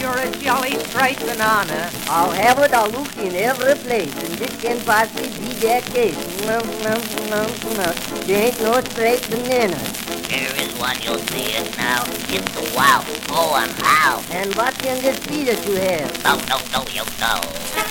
you're a jolly straight banana. I'll have it, I'll look in every place, and this can possibly be that case. There ain't no straight banana. Here is one, you'll see it now. It's the wow, oh and how. And what can this be that you have? No, you know.